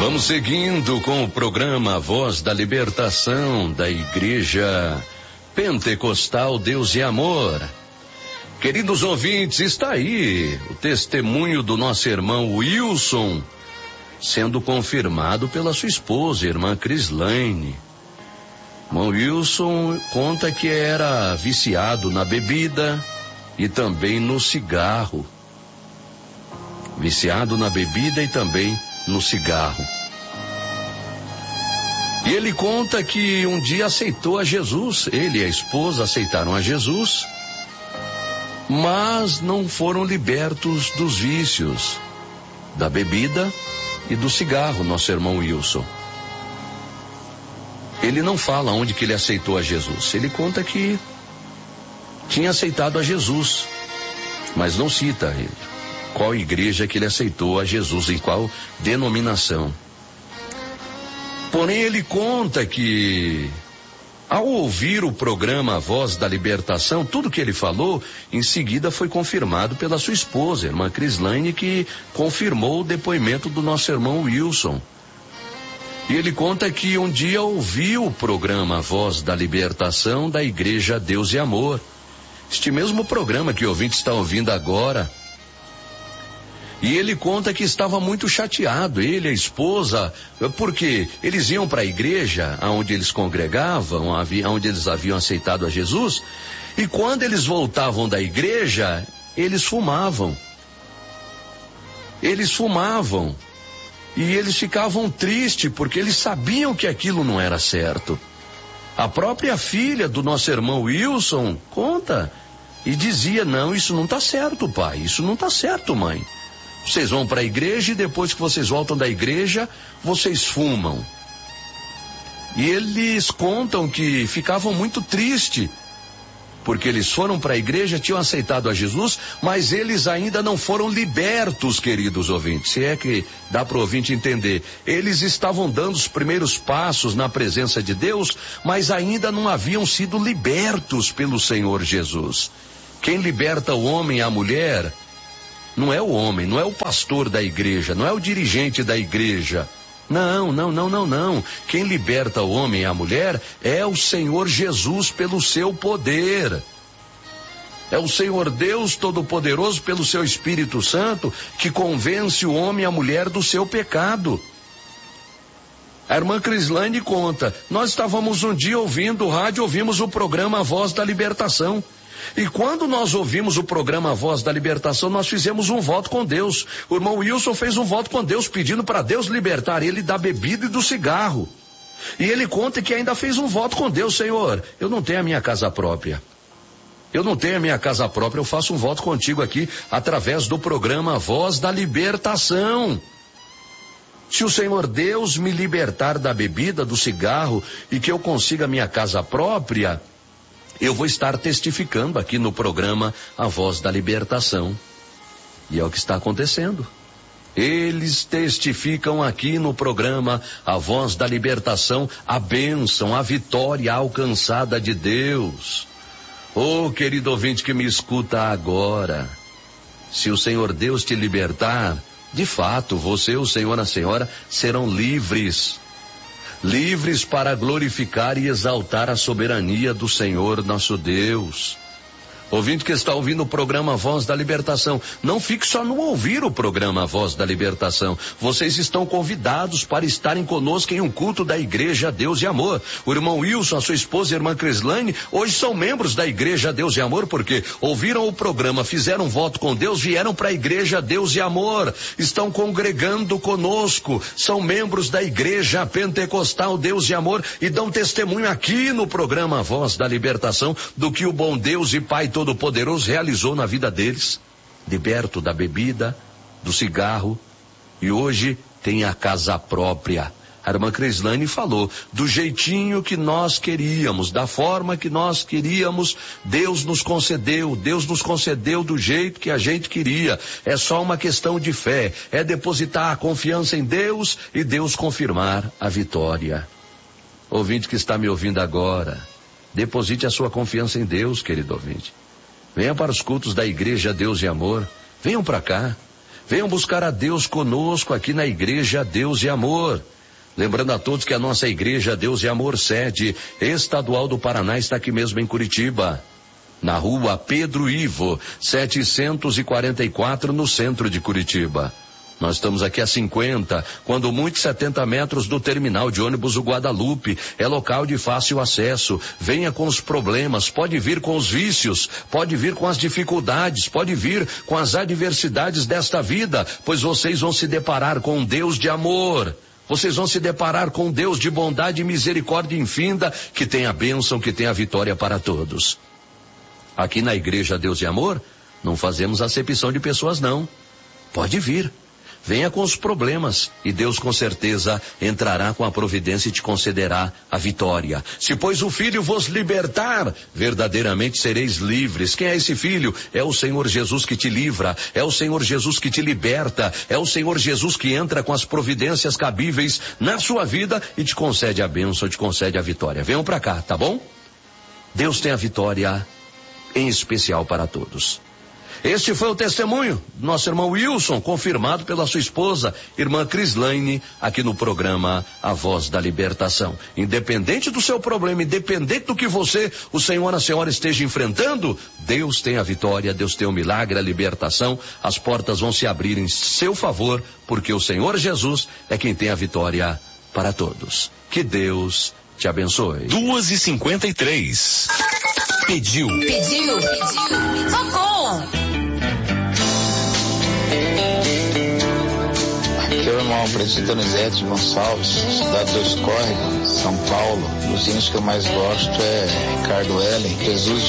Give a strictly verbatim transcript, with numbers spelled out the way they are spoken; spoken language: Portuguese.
Vamos seguindo com o programa Voz da Libertação da Igreja Pentecostal Deus e Amor. Queridos ouvintes, está aí o testemunho do nosso irmão Wilson, sendo confirmado pela sua esposa, irmã Crislaine. Irmão Wilson conta que era viciado na bebida e também no cigarro. Viciado na bebida e também no cigarro. E ele conta que um dia aceitou a Jesus, ele e a esposa aceitaram a Jesus, mas não foram libertos dos vícios, da bebida e do cigarro, nosso irmão Wilson. Ele não fala onde que ele aceitou a Jesus, ele conta que tinha aceitado a Jesus, mas não cita ele. Qual igreja que ele aceitou a Jesus, em qual denominação. Porém, ele conta que, ao ouvir o programa Voz da Libertação, tudo que ele falou, em seguida foi confirmado pela sua esposa, irmã Crislaine, que confirmou o depoimento do nosso irmão Wilson. E ele conta que um dia ouviu o programa Voz da Libertação da Igreja Deus e Amor. Este mesmo programa que o ouvinte está ouvindo agora. E ele conta que estava muito chateado, ele e a esposa, porque eles iam para a igreja onde eles congregavam, onde eles haviam aceitado a Jesus, e quando eles voltavam da igreja, eles fumavam. Eles fumavam. E eles ficavam tristes, porque eles sabiam que aquilo não era certo. A própria filha do nosso irmão Wilson conta e dizia: não, isso não está certo, pai, isso não está certo, mãe. Vocês vão para a igreja e depois que vocês voltam da igreja, vocês fumam. E eles contam que ficavam muito tristes, porque eles foram para a igreja, tinham aceitado a Jesus, mas eles ainda não foram libertos, queridos ouvintes, se é que dá para o ouvinte entender. Eles estavam dando os primeiros passos na presença de Deus, mas ainda não haviam sido libertos pelo Senhor Jesus. Quem liberta o homem e a mulher não é o homem, não é o pastor da igreja, não é o dirigente da igreja. Não, não, não, não, não. Quem liberta o homem e a mulher é o Senhor Jesus pelo seu poder. É o Senhor Deus Todo-Poderoso pelo seu Espírito Santo que convence o homem e a mulher do seu pecado. A irmã Crislaine conta, nós estávamos um dia ouvindo o rádio, ouvimos o programa Voz da Libertação. E quando nós ouvimos o programa Voz da Libertação, nós fizemos um voto com Deus. O irmão Wilson fez um voto com Deus, pedindo para Deus libertar ele da bebida e do cigarro. E ele conta que ainda fez um voto com Deus: Senhor, eu não tenho a minha casa própria. Eu não tenho a minha casa própria, eu faço um voto contigo aqui, através do programa Voz da Libertação. Se o Senhor Deus me libertar da bebida, do cigarro, e que eu consiga a minha casa própria, eu vou estar testificando aqui no programa A Voz da Libertação. E é o que está acontecendo. Eles testificam aqui no programa A Voz da Libertação a bênção, a vitória alcançada de Deus. Oh, querido ouvinte que me escuta agora, se o Senhor Deus te libertar, de fato, você, o Senhor e a Senhora serão livres. Livres para glorificar e exaltar a soberania do Senhor nosso Deus. Ouvinte que está ouvindo o programa Voz da Libertação, não fique só no ouvir o programa Voz da Libertação. Vocês estão convidados para estarem conosco em um culto da Igreja Deus e Amor. O irmão Wilson, a sua esposa, a irmã Crislaine, hoje são membros da Igreja Deus e Amor, porque ouviram o programa, fizeram um voto com Deus, vieram para a Igreja Deus e Amor, estão congregando conosco, são membros da Igreja Pentecostal Deus e Amor e dão testemunho aqui no programa Voz da Libertação do que o bom Deus e Pai Todo-Poderoso realizou na vida deles, liberto da bebida, do cigarro, e hoje tem a casa própria. A irmã Crislaine falou, do jeitinho que nós queríamos, da forma que nós queríamos, Deus nos concedeu, Deus nos concedeu do jeito que a gente queria. É só uma questão de fé, é depositar a confiança em Deus e Deus confirmar a vitória. Ouvinte que está me ouvindo agora, deposite a sua confiança em Deus, querido ouvinte. Venha para os cultos da Igreja Deus e Amor. Venham para cá. Venham buscar a Deus conosco aqui na Igreja Deus e Amor. Lembrando a todos que a nossa Igreja Deus e Amor sede estadual do Paraná está aqui mesmo em Curitiba, na rua Pedro Ivo, setecentos e quarenta e quatro, no centro de Curitiba. Nós estamos aqui a cinquenta, quando muito setenta metros do terminal de ônibus o Guadalupe. É local de fácil acesso. Venha com os problemas, pode vir com os vícios, pode vir com as dificuldades, pode vir com as adversidades desta vida, pois vocês vão se deparar com um Deus de amor. Vocês vão se deparar com um Deus de bondade e misericórdia infinda, que tem a bênção, que tem a vitória para todos. Aqui na Igreja Deus e Amor, não fazemos acepção de pessoas não. Pode vir. Venha com os problemas e Deus com certeza entrará com a providência e te concederá a vitória. Se pois o Filho vos libertar, verdadeiramente sereis livres. Quem é esse Filho? É o Senhor Jesus que te livra, é o Senhor Jesus que te liberta, é o Senhor Jesus que entra com as providências cabíveis na sua vida e te concede a bênção, te concede a vitória. Venham para cá, tá bom? Deus tem a vitória em especial para todos. Este foi o testemunho do nosso irmão Wilson, confirmado pela sua esposa, irmã Crislaine, aqui no programa A Voz da Libertação. Independente do seu problema, independente do que você, o senhor, a senhora esteja enfrentando, Deus tem a vitória, Deus tem o milagre, a libertação, as portas vão se abrir em seu favor, porque o Senhor Jesus é quem tem a vitória para todos. Que Deus te abençoe. Duas e cinquenta e três. Pediu. Pediu. Pediu. Tocou. Aqui é o irmão Presbítero Donizete Gonçalves, cidade Dois Córregos, São Paulo. Os hinos que eu mais gosto é Ricardo Ellen, Jesus